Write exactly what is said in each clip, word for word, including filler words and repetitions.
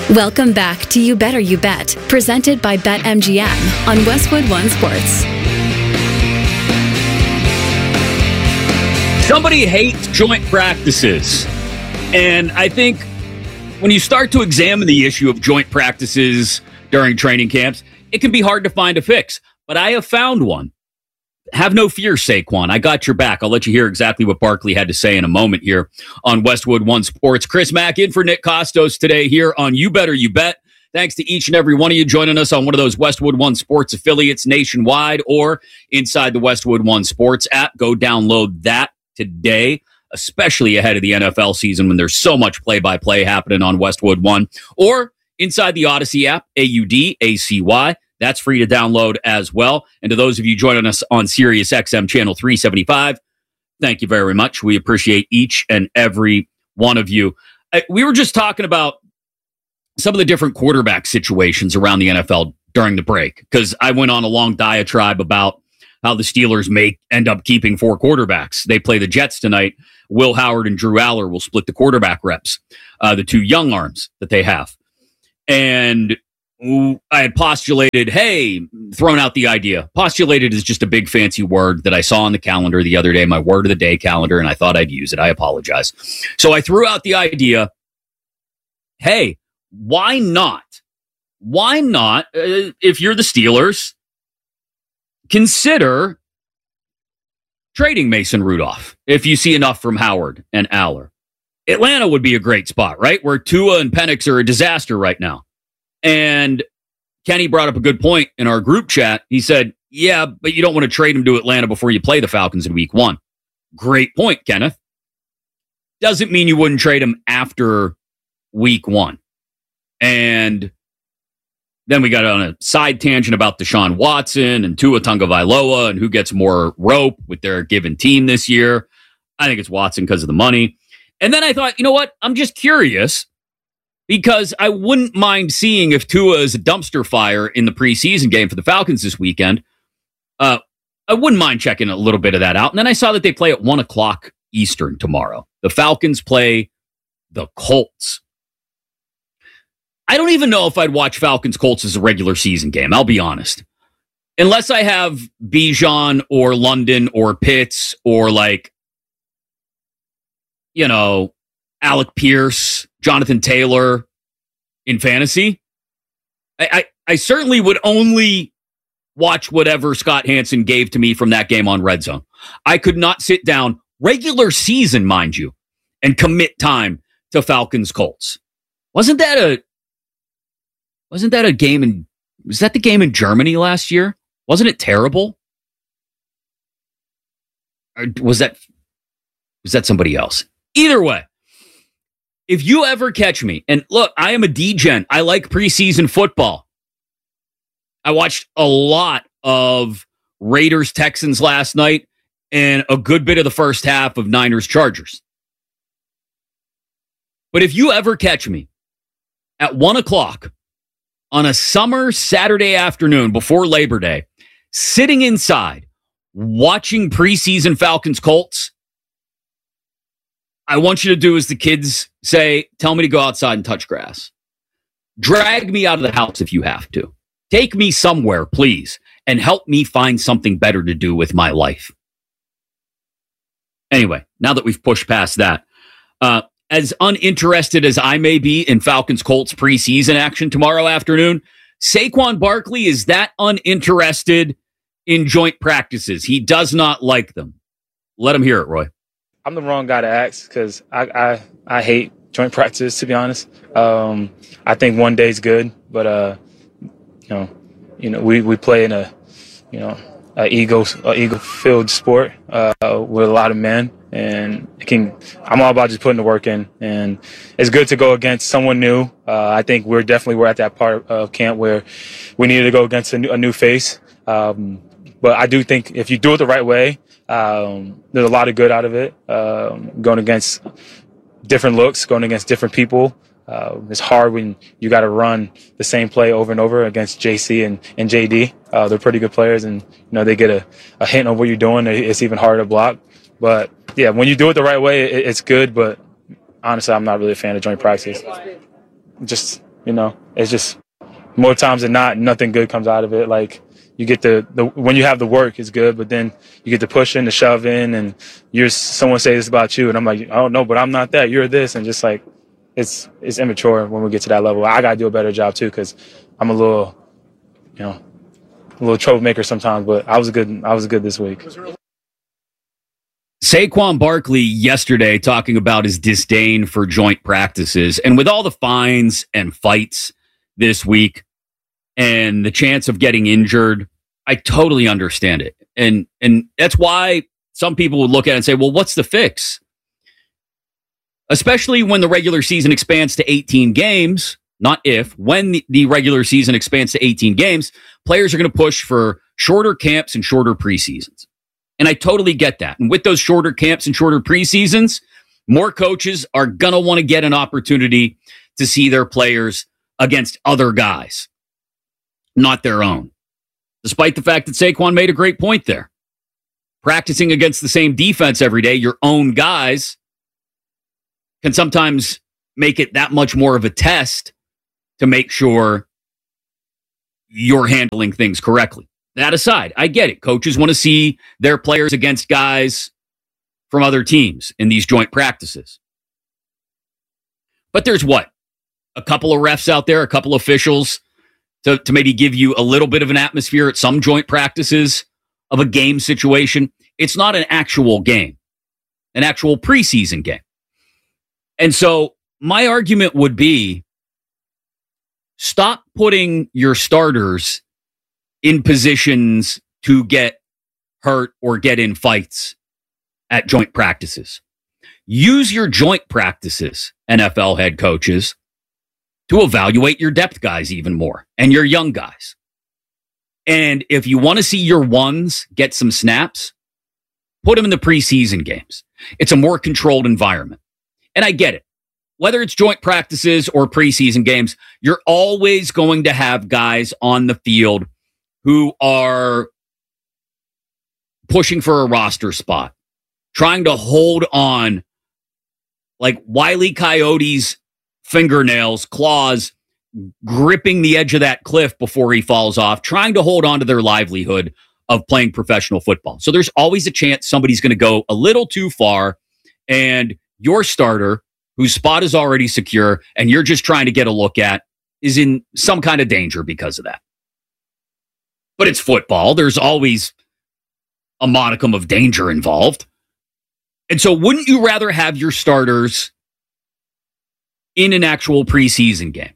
Welcome back to You Better You Bet, presented by BetMGM on Westwood One Sports. Somebody hates joint practices. And I think when you start to examine the issue of joint practices during training camps, it can be hard to find a fix. But I have found one. Have no fear, Saquon. I got your back. I'll let you hear exactly what Barkley had to say in a moment here on Westwood One Sports. Chris Mack in for Nick Costos today here on You Better You Bet. Thanks to each and every one of you joining us on one of those Westwood One Sports affiliates nationwide or inside the Westwood One Sports app. Go download that today, especially ahead of the N F L season when there's so much play-by-play happening on Westwood One. Or inside the Odyssey app, A U D A C Y. That's free to download as well. And to those of you joining us on Sirius X M Channel three seventy-five, thank you very much. We appreciate each and every one of you. We were just talking about some of the different quarterback situations around the N F L during the break, because I went on a long diatribe about how the Steelers may end up keeping four quarterbacks. They play the Jets tonight. Will Howard and Drew Aller will split the quarterback reps, uh, the two young arms that they have. And I had postulated, hey, thrown out the idea. Postulated is just a big fancy word that I saw on the calendar the other day, my word of the day calendar, and I thought I'd use it. I apologize. So I threw out the idea, hey, why not? Why not, uh, if you're the Steelers, consider trading Mason Rudolph if you see enough from Howard and Aller. Atlanta would be a great spot, right? Where Tua and Penix are a disaster right now. And Kenny brought up a good point in our group chat. He said, yeah, but you don't want to trade him to Atlanta before you play the Falcons in week one. Great point, Kenneth. Doesn't mean you wouldn't trade him after week one. And then we got on a side tangent about Deshaun Watson and Tua Tagovailoa and who gets more rope with their given team this year. I think it's Watson because of the money. And then I thought, you know what? I'm just curious, because I wouldn't mind seeing if Tua is a dumpster fire in the preseason game for the Falcons this weekend. Uh, I wouldn't mind checking a little bit of that out. And then I saw that they play at one o'clock Eastern tomorrow. The Falcons play the Colts. I don't even know if I'd watch Falcons-Colts as a regular season game, I'll be honest. Unless I have Bijan or London or Pitts or, like, you know, Alec Pierce, Jonathan Taylor in fantasy. I, I, I certainly would only watch whatever Scott Hansen gave to me from that game on Red Zone. I could not sit down, regular season, mind you, and commit time to Falcons Colts. Wasn't that a wasn't that a game in was that the game in Germany last year? Wasn't it terrible? Or was that was that somebody else? Either way. If you ever catch me, and look, I am a D-gen. I like preseason football. I watched a lot of Raiders-Texans last night and a good bit of the first half of Niners-Chargers. But if you ever catch me at one o'clock on a summer Saturday afternoon before Labor Day, sitting inside, watching preseason Falcons-Colts, I want you to do as the kids say, tell me to go outside and touch grass. Drag me out of the house if you have to. Take me somewhere, please, and help me find something better to do with my life. Anyway, now that we've pushed past that, uh, as uninterested as I may be in Falcons-Colts preseason action tomorrow afternoon, Saquon Barkley is that uninterested in joint practices. He does not like them. Let him hear it, Roy. I'm the wrong guy to ask because I, I I hate joint practice, to be honest. Um, I think one day's good, but uh, you know, you know, we, we play in a you know a ego a ego filled sport uh, with a lot of men, and it can. I'm all about just putting the work in, and it's good to go against someone new. Uh, I think we're definitely we're at that part of camp where we needed to go against a new, a new face. Um, but I do think if you do it the right way. Um, there's a lot of good out of it. Um, going against different looks, going against different people. Uh, it's hard when you got to run the same play over and over against J C and, and J D. Uh, they're pretty good players, and you know they get a, a hint of what you're doing. It's even harder to block. But yeah, when you do it the right way, it, it's good. But honestly, I'm not really a fan of joint practice. Just You know, it's just more times than not, nothing good comes out of it. Like you get the, the when you have the work, it's good, but then you get the pushing, the shoving, and you're someone says this about you, and I'm like, oh no, but I'm not that. You're this, and just like it's it's immature when we get to that level. I gotta do a better job too, because I'm a little, you know, a little troublemaker sometimes. But I was good. I was good this week. Saquon Barkley yesterday talking about his disdain for joint practices, and with all the fines and fights this week and the chance of getting injured, I totally understand it. And and that's why some people would look at it and say, well, what's the fix? Especially when the regular season expands to eighteen games, not if, when the, the regular season expands to eighteen games, players are going to push for shorter camps and shorter preseasons. And I totally get that. And with those shorter camps and shorter preseasons, more coaches are going to want to get an opportunity to see their players against other guys, not their own. Despite the fact that Saquon made a great point there. Practicing against the same defense every day, your own guys, can sometimes make it that much more of a test to make sure you're handling things correctly. That aside, I get it. Coaches want to see their players against guys from other teams in these joint practices. But there's what? A couple of refs out there, a couple of officials to, to maybe give you a little bit of an atmosphere at some joint practices of a game situation. It's not an actual game, an actual preseason game. And so my argument would be, stop putting your starters in positions to get hurt or get in fights at joint practices. Use your joint practices, N F L head coaches, to evaluate your depth guys even more and your young guys. And if you want to see your ones get some snaps, put them in the preseason games. It's a more controlled environment. And I get it. Whether it's joint practices or preseason games, you're always going to have guys on the field who are pushing for a roster spot, trying to hold on like Wile E. Coyote's fingernails, claws, gripping the edge of that cliff before he falls off, trying to hold on to their livelihood of playing professional football. So there's always a chance somebody's going to go a little too far, and your starter, whose spot is already secure and you're just trying to get a look at, is in some kind of danger because of that. But it's football. There's always a modicum of danger involved. And so wouldn't you rather have your starters in an actual preseason game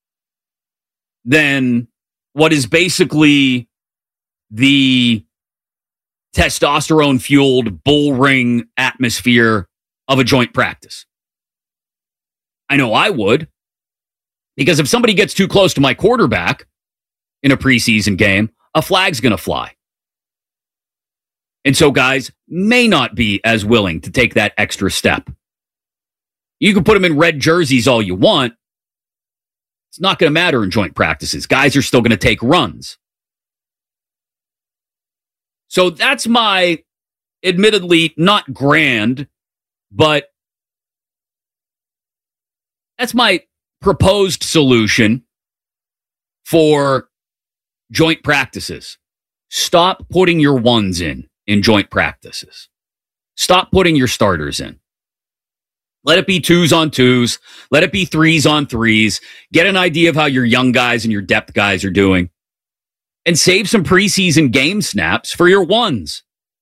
than what is basically the testosterone-fueled bull ring atmosphere of a joint practice? I know I would. Because if somebody gets too close to my quarterback in a preseason game, a flag's going to fly. And so guys may not be as willing to take that extra step. You can put them in red jerseys all you want. It's not going to matter in joint practices. Guys are still going to take runs. So that's my, admittedly, not grand, but that's my proposed solution for joint practices. Stop putting your ones in in joint practices. Stop putting your starters in. Let it be twos on twos. Let it be threes on threes. Get an idea of how your young guys and your depth guys are doing. And save some preseason game snaps for your ones.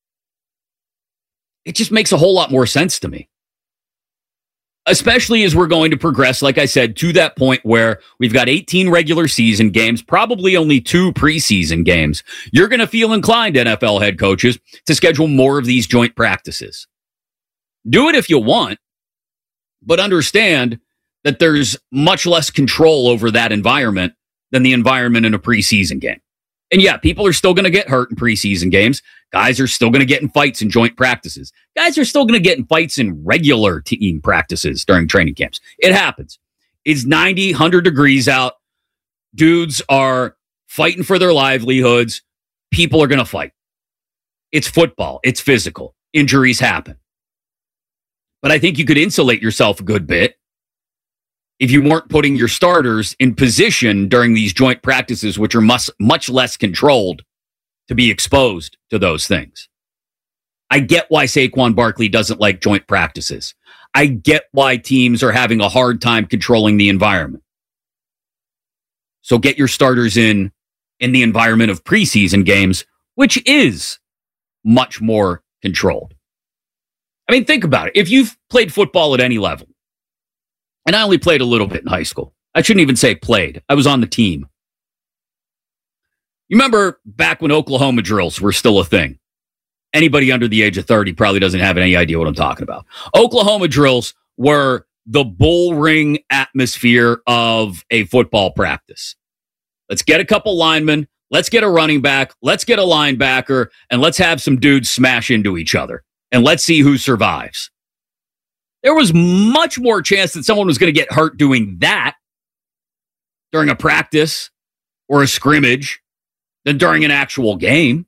It just makes a whole lot more sense to me. Especially as we're going to progress, like I said, to that point where we've got eighteen regular season games, probably only two preseason games. You're going to feel inclined, N F L head coaches, to schedule more of these joint practices. Do it if you want, but understand that there's much less control over that environment than the environment in a preseason game. And yeah, people are still going to get hurt in preseason games. Guys are still going to get in fights in joint practices. Guys are still going to get in fights in regular team practices during training camps. It happens. It's ninety, one hundred degrees out. Dudes are fighting for their livelihoods. People are going to fight. It's football. It's physical. Injuries happen. But I think you could insulate yourself a good bit if you weren't putting your starters in position during these joint practices, which are much, much less controlled, to be exposed to those things. I get why Saquon Barkley doesn't like joint practices. I get why teams are having a hard time controlling the environment. So get your starters in in the environment of preseason games, which is much more controlled. I mean, think about it. If you've played football at any level, and I only played a little bit in high school. I shouldn't even say played. I was on the team. You remember back when Oklahoma drills were still a thing? Anybody under the age of thirty probably doesn't have any idea what I'm talking about. Oklahoma drills were the bull ring atmosphere of a football practice. Let's get a couple linemen. Let's get a running back. Let's get a linebacker. And let's have some dudes smash into each other. And let's see who survives. There was much more chance that someone was going to get hurt doing that during a practice or a scrimmage than during an actual game.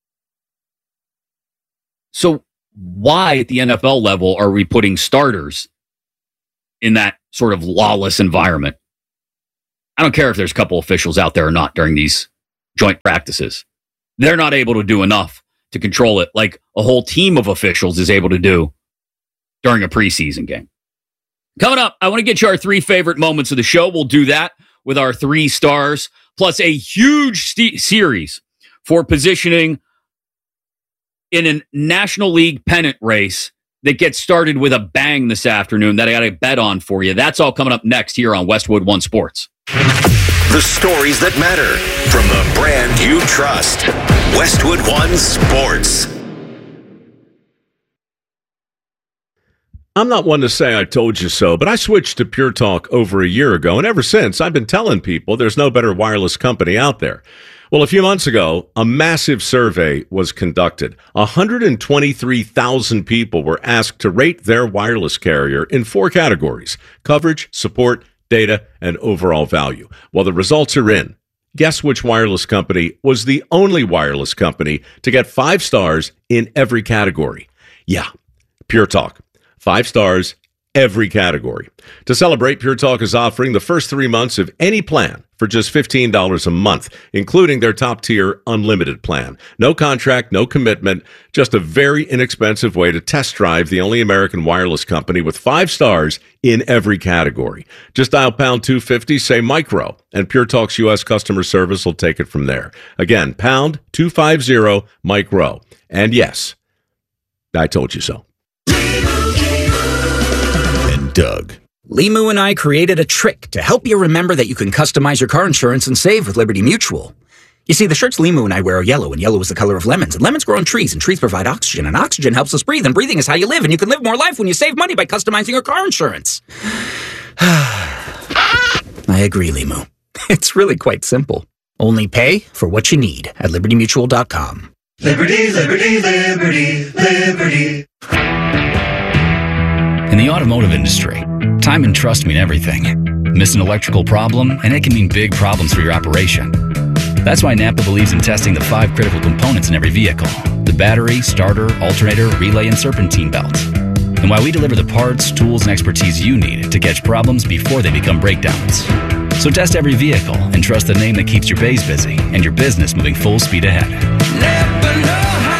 So why at the N F L level are we putting starters in that sort of lawless environment? I don't care if there's a couple officials out there or not during these joint practices. They're not able to do enough to control it like a whole team of officials is able to do during a preseason game. Coming up, I want to get you our three favorite moments of the show. We'll do that with our three stars, plus a huge st- series for positioning in a National League pennant race that gets started with a bang this afternoon that I got a bet on for you. That's all coming up next here on Westwood One Sports. The stories that matter from the brand you trust. Westwood One Sports. I'm not one to say I told you so, but I switched to Pure Talk over a year ago, and ever since, I've been telling people there's no better wireless company out there. Well, a few months ago, a massive survey was conducted. one hundred twenty-three thousand people were asked to rate their wireless carrier in four categories: coverage, support, data, and overall value. Well, the results are in. Guess which wireless company was the only wireless company to get five stars in every category? Yeah, Pure Talk. Five stars, every category. To celebrate, Pure Talk is offering the first three months of any plan for just fifteen dollars a month, including their top-tier unlimited plan. No contract, no commitment, just a very inexpensive way to test drive the only American wireless company with five stars in every category. Just dial pound two fifty, say micro, and Pure Talk's U S customer service will take it from there. Again, pound two fifty, micro. And yes, I told you so. Doug. Limu and I created a trick to help you remember that you can customize your car insurance and save with Liberty Mutual. You see, the shirts Limu and I wear are yellow, and yellow is the color of lemons, and lemons grow on trees, and trees provide oxygen, and oxygen helps us breathe, and breathing is how you live, and you can live more life when you save money by customizing your car insurance. I agree, Limu. It's really quite simple. Only pay for what you need at liberty mutual dot com. Liberty, liberty, liberty, liberty. In the automotive industry, time and trust mean everything. Miss an electrical problem, and it can mean big problems for your operation. That's why Napa believes in testing the five critical components in every vehicle: the battery, starter, alternator, relay, and serpentine belts. And why we deliver the parts, tools, and expertise you need to catch problems before they become breakdowns. So test every vehicle and trust the name that keeps your bays busy and your business moving full speed ahead. Napa know-how.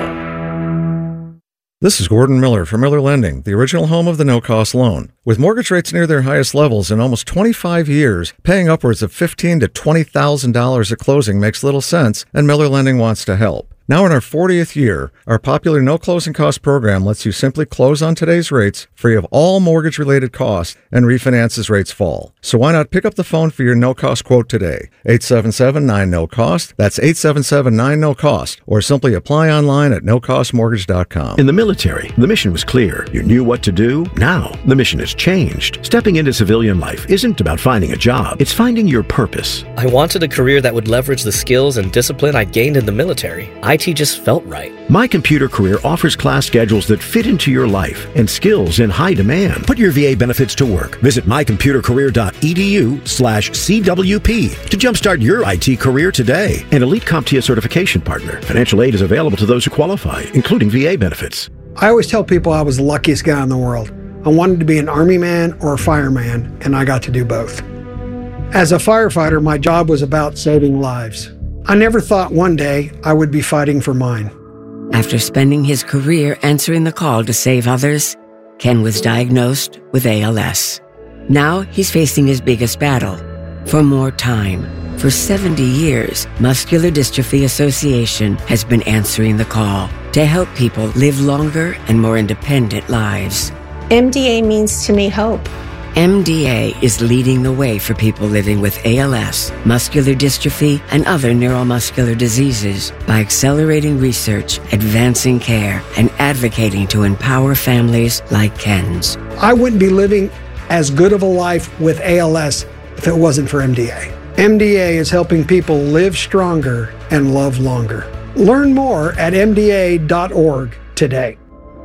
This is Gordon Miller from Miller Lending, the original home of the no-cost loan. With mortgage rates near their highest levels in almost twenty-five years, paying upwards of fifteen thousand to twenty thousand dollars at closing makes little sense, and Miller Lending wants to help. Now in our fortieth year, our popular no closing cost program lets you simply close on today's rates, free of all mortgage-related costs, and refinance as rates fall. So why not pick up the phone for your no-cost quote today? eight seven seven, nine, N O C O S T. That's eight seven seven, nine, N O C O S T. Or simply apply online at no cost mortgage dot com. In the military, the mission was clear. You knew what to do. Now, the mission has changed. Stepping into civilian life isn't about finding a job. It's finding your purpose. I wanted a career that would leverage the skills and discipline I gained in the military. I T just felt right. My Computer Career offers class schedules that fit into your life and skills in high demand. Put your V A benefits to work. Visit my computer career dot e d u slash C W P to jumpstart your I T career today. An Elite CompTIA certification partner. Financial aid is available to those who qualify, including V A benefits. I always tell people I was the luckiest guy in the world. I wanted to be an Army man or a fireman, and I got to do both. As a firefighter, my job was about saving lives. I never thought one day I would be fighting for mine. After spending his career answering the call to save others, Ken was diagnosed with A L S. Now he's facing his biggest battle, for more time. For seventy years, Muscular Dystrophy Association has been answering the call to help people live longer and more independent lives. M D A means to me hope. M D A is leading the way for people living with A L S, muscular dystrophy, and other neuromuscular diseases by accelerating research, advancing care, and advocating to empower families like Ken's. I wouldn't be living as good of a life with A L S if it wasn't for M D A. M D A is helping people live stronger and love longer. Learn more at M D A dot org today.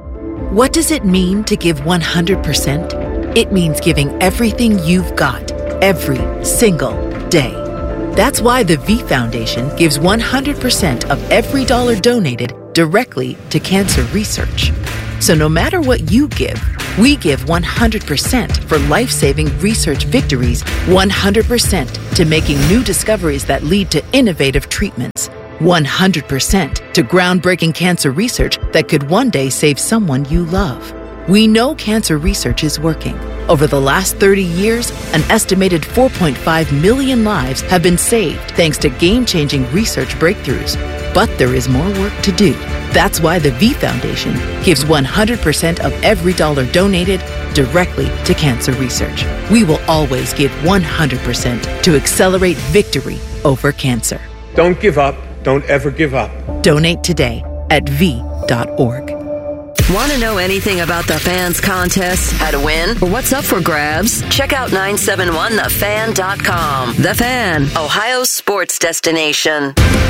What does it mean to give one hundred percent? It means giving everything you've got, every single day. That's why the V Foundation gives one hundred percent of every dollar donated directly to cancer research. So no matter what you give, we give one hundred percent for life-saving research victories, one hundred percent to making new discoveries that lead to innovative treatments, one hundred percent to groundbreaking cancer research that could one day save someone you love. We know cancer research is working. Over the last thirty years, an estimated four point five million lives have been saved thanks to game-changing research breakthroughs. But there is more work to do. That's why the V Foundation gives one hundred percent of every dollar donated directly to cancer research. We will always give one hundred percent to accelerate victory over cancer. Don't give up. Don't ever give up. Donate today at V dot org. Want to know anything about the Fan's contests, how to win, or what's up for grabs? Check out nine seven one the fan dot com. The Fan, Ohio's sports destination.